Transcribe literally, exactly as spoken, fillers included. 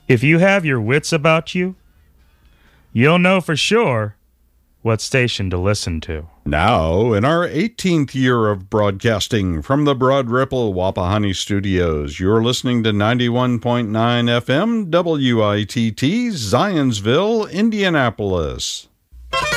If you have your wits about you, you'll know for sure what station to listen to. Now, in our eighteenth year of broadcasting from the Broad Ripple Wapahani Studios, you're listening to ninety-one point nine F M W I T T, Zionsville, Indianapolis.